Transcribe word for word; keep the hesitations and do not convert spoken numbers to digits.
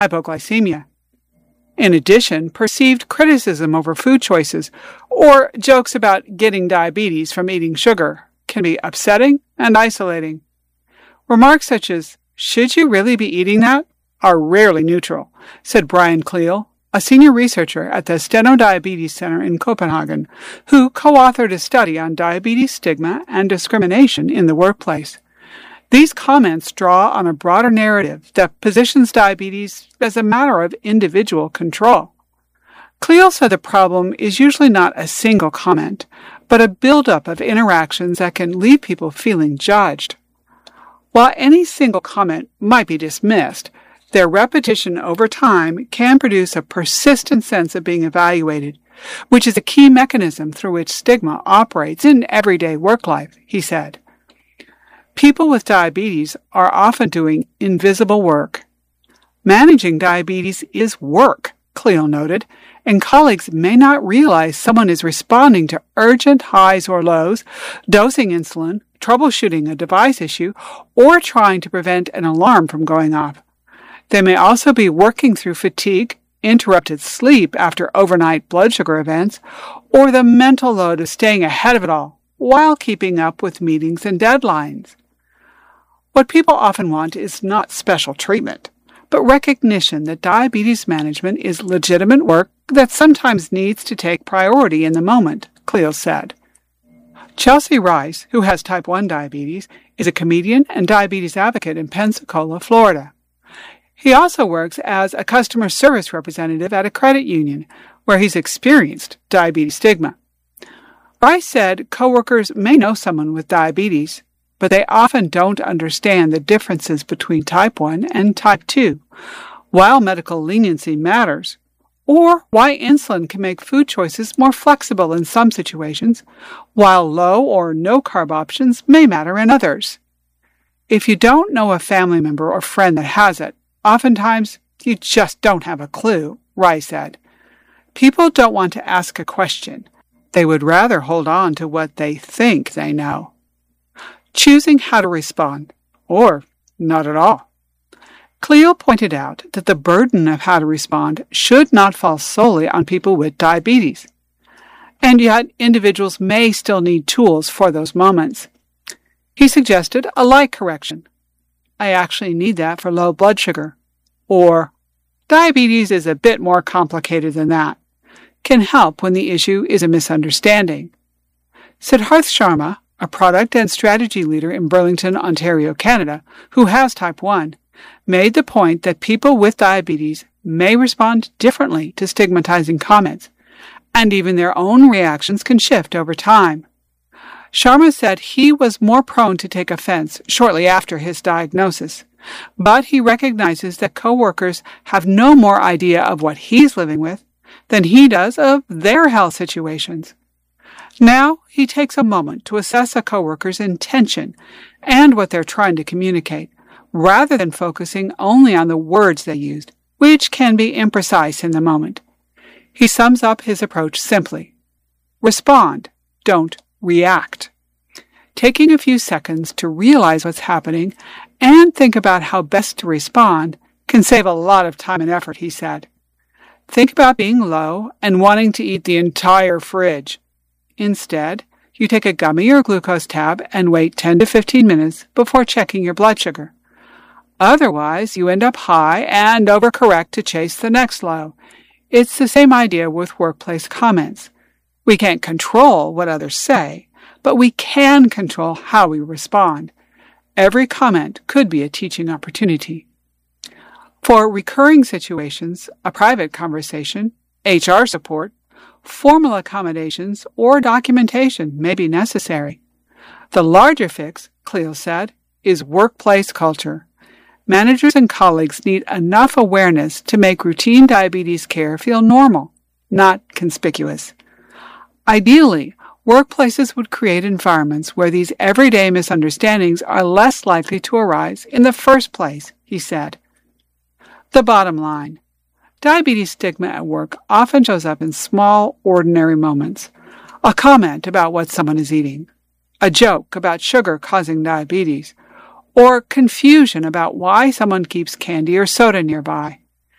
hypoglycemia. In addition, perceived criticism over food choices or jokes about getting diabetes from eating sugar can be upsetting and isolating. Remarks such as, "Should you really be eating that?" are rarely neutral, said Brian Cleal, a senior researcher at the Steno Diabetes Center in Copenhagen, who co-authored a study on diabetes stigma and discrimination in the workplace. These comments draw on a broader narrative that positions diabetes as a matter of individual control. Cleal said the problem is usually not a single comment, but a buildup of interactions that can leave people feeling judged. While any single comment might be dismissed, their repetition over time can produce a persistent sense of being evaluated, which is a key mechanism through which stigma operates in everyday work life, he said. People with diabetes are often doing invisible work. Managing diabetes is work, Cleal noted, and colleagues may not realize someone is responding to urgent highs or lows, dosing insulin, troubleshooting a device issue, or trying to prevent an alarm from going off. They may also be working through fatigue, interrupted sleep after overnight blood sugar events, or the mental load of staying ahead of it all while keeping up with meetings and deadlines. What people often want is not special treatment, but recognition that diabetes management is legitimate work that sometimes needs to take priority in the moment, Cleal said. Chelsea Rice, who has type one diabetes, is a comedian and diabetes advocate in Pensacola, Florida. He also works as a customer service representative at a credit union, where he's experienced diabetes stigma. Rice said coworkers may know someone with diabetes, but they often don't understand the differences between type one and type two, while medical leniency matters, or why insulin can make food choices more flexible in some situations, while low or no-carb options may matter in others. If you don't know a family member or friend that has it, oftentimes you just don't have a clue, Rice said. People don't want to ask a question. They would rather hold on to what they think they know. Choosing how to respond, or not at all. Cleal pointed out that the burden of how to respond should not fall solely on people with diabetes. And yet, individuals may still need tools for those moments. He suggested a light correction. "I actually need that for low blood sugar," or "Diabetes is a bit more complicated than that," can help when the issue is a misunderstanding. Siddharth Sharma, a product and strategy leader in Burlington, Ontario, Canada, who has type one, made the point that people with diabetes may respond differently to stigmatizing comments, and even their own reactions can shift over time. Sharma said he was more prone to take offense shortly after his diagnosis, but he recognizes that coworkers have no more idea of what he's living with than he does of their health situations. Now he takes a moment to assess a coworker's intention and what they're trying to communicate, rather than focusing only on the words they used, which can be imprecise in the moment. He sums up his approach simply. Respond, don't react. Taking a few seconds to realize what's happening and think about how best to respond can save a lot of time and effort, he said. Think about being low and wanting to eat the entire fridge. Instead, you take a gummy or glucose tab and wait ten to fifteen minutes before checking your blood sugar. Otherwise, you end up high and overcorrect to chase the next low. It's the same idea with workplace comments. We can't control what others say, but we can control how we respond. Every comment could be a teaching opportunity. For recurring situations, a private conversation, H R support, formal accommodations, or documentation may be necessary. The larger fix, Cleal said, is workplace culture. Managers and colleagues need enough awareness to make routine diabetes care feel normal, not conspicuous. Ideally, workplaces would create environments where these everyday misunderstandings are less likely to arise in the first place, he said. The bottom line. Diabetes stigma at work often shows up in small, ordinary moments. A comment about what someone is eating, a joke about sugar causing diabetes, or confusion about why someone keeps candy or soda nearby.